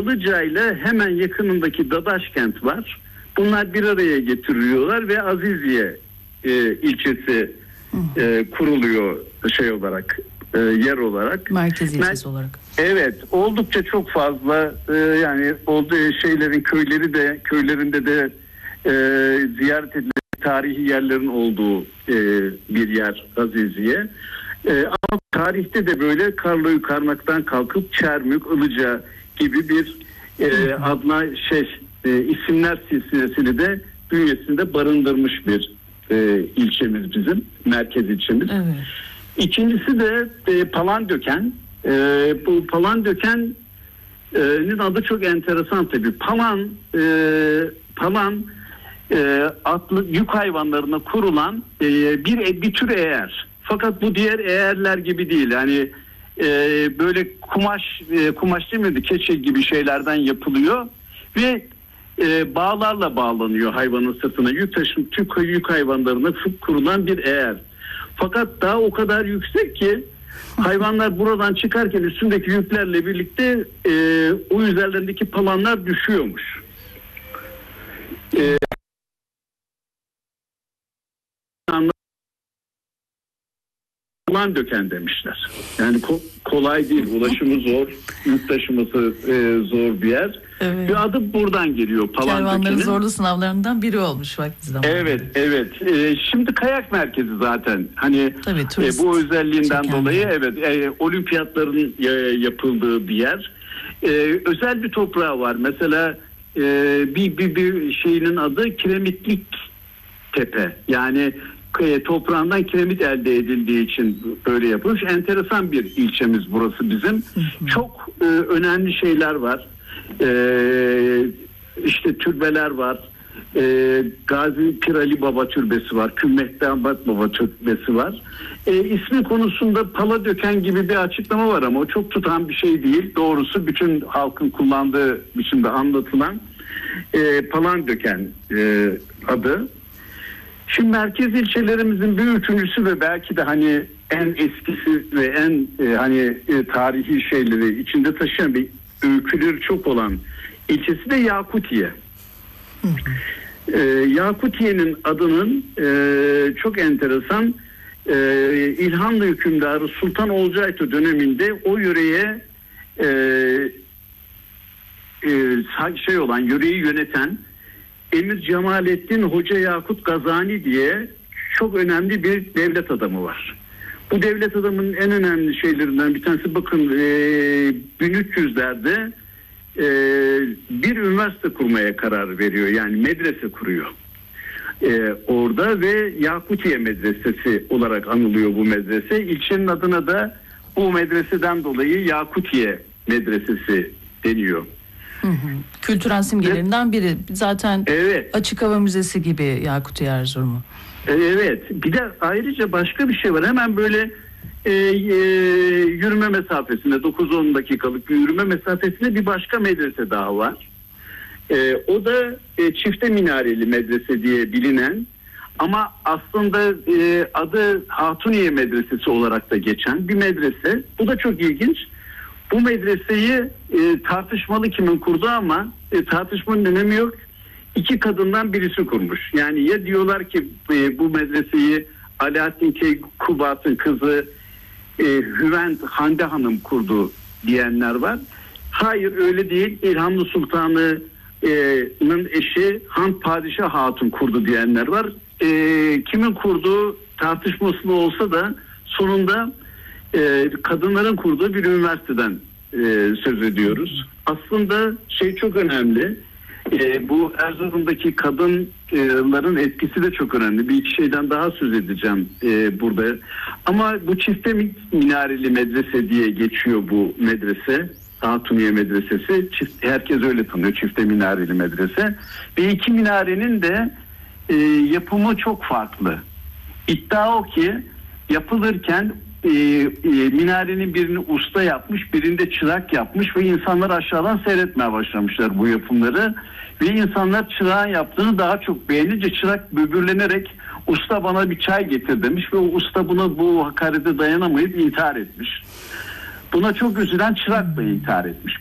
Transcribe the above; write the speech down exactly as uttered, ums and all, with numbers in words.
Ilıca ile hemen yakınındaki Dadaşkent var. Bunlar bir araya getiriliyorlar ve Aziziye e, ilçesi e, kuruluyor şey olarak, e, yer olarak. Merkez ilçesi Mer- olarak. Evet, oldukça çok fazla e, yani olduğu şeylerin köyleri de köylerinde de e, ziyaret edilen tarihi yerlerin olduğu e, bir yer Aziziye. E, ama tarihte de böyle Karloyu Karnak'tan kalkıp Çermük, Ilıca gibi bir e, adına şey e, isimler silsilesini de bünyesinde barındırmış bir e, ilçemiz bizim, merkez ilçemiz. Evet. İkincisi de e, Palandöken. E, bu Palandöken'in adı çok enteresan tabii. Palan, e, Palan e, atlı yük hayvanlarına kurulan e, bir bir tür eğer. Fakat bu diğer eğerler gibi değil. Yani e, böyle kumaş e, kumaş değil mi? Keçe gibi şeylerden yapılıyor ve e, bağlarla bağlanıyor hayvanın sırtına. Yük taşım tüm yük hayvanlarına kurulan bir eğer. Fakat daha o kadar yüksek ki hayvanlar buradan çıkarken üstündeki yüklerle birlikte e, o üzerlerindeki palanlar düşüyormuş. E, Palandöken demişler. Yani ko- kolay değil. Ulaşımı zor. Yük taşıması e, zor bir yer. Evet. Bir adı buradan geliyor. Kervanların Palandöken'in. zorlu sınavlarından biri olmuş vakti zamanında. Evet, evet. E, şimdi kayak merkezi zaten. Hani Tabii, e, turist bu özelliğinden çeken dolayı yer. evet e, olimpiyatların e, yapıldığı bir yer. E, özel bir toprağı var. Mesela e, bir, bir bir şeyinin adı Kiremitlik Tepe. Yani e, toprağından kiremit elde edildiği için böyle yapılmış. Enteresan bir ilçemiz burası bizim. Hı hı. Çok e, önemli şeyler var. E, işte türbeler var. E, Gazi Pir Ali Baba Türbesi var. Kümmehtabat Baba Türbesi var. E, ismi konusunda Palandöken gibi bir açıklama var ama o çok tutan bir şey değil. Doğrusu bütün halkın kullandığı biçimde anlatılan e, Palandöken e, adı. Şimdi merkez ilçelerimizin bir üçüncüsü ve belki de hani en eskisi ve en e, hani e, tarihi şeyleri içinde taşıyan bir öyküleri çok olan ilçesi de Yakutiye. Hı hı. E, Yakutiye'nin adının e, çok enteresan e, İlhanlı hükümdarı Sultan Olcayto döneminde o yöreye e, e, şey olan yöreyi yöneten Emir Cemalettin Hoca Yakut Gazani diye çok önemli bir devlet adamı var. Bu devlet adamının en önemli şeylerinden bir tanesi bakın e, bin üç yüzlerde e, bir üniversite kurmaya karar veriyor. Yani medrese kuruyor. E, orada ve Yakutiye Medresesi olarak anılıyor bu medrese. İlçenin adına da bu medreseden dolayı Yakutiye Medresesi deniyor. Hı hı. Kültürel simgelerinden biri. Zaten evet. Açık Hava Müzesi gibi Yakutiye Erzurum'u. Evet. Bir de ayrıca başka bir şey var. Hemen böyle e, e, yürüme mesafesinde dokuz on dakikalık bir yürüme mesafesinde bir başka medrese daha var. E, o da e, Çifte Minareli Medrese diye bilinen ama aslında e, adı Hatuniye Medresesi olarak da geçen bir medrese. Bu da çok ilginç. Bu medreseyi e, tartışmalı kimin kurdu ama e, tartışmanın önemi yok. İki kadından birisi kurmuş. Yani ya diyorlar ki e, bu medreseyi Alaaddin Keykubat'ın kızı e, Hüvent Hande Hanım kurdu diyenler var. Hayır öyle değil. İlhanlı Sultanı'nın eşi Han Padişah Hatun kurdu diyenler var. E, kimin kurduğu tartışmasız olsa da sonunda e, kadınların kurduğu bir üniversiteden e, söz ediyoruz. Aslında şey çok önemli. E, bu Erzurum'daki kadınların etkisi de çok önemli. Bir iki şeyden daha söz edeceğim e, burada. Ama bu Çifte Minareli Medrese diye geçiyor bu medrese. Hatuniye Medresesi. Çift, herkes öyle tanıyor. Çifte Minareli Medrese. Ve iki minarenin de e, yapımı çok farklı. İddia o ki yapılırken e, e, minarenin birini usta yapmış, birinde çırak yapmış ve insanlar aşağıdan seyretmeye başlamışlar bu yapımları. Ve insanlar çırağın yaptığını daha çok beğenince çırak böbürlenerek usta bana bir çay getir demiş ve o usta buna bu hakarete dayanamayıp intihar etmiş. Buna çok üzülen çırak da intihar etmiş.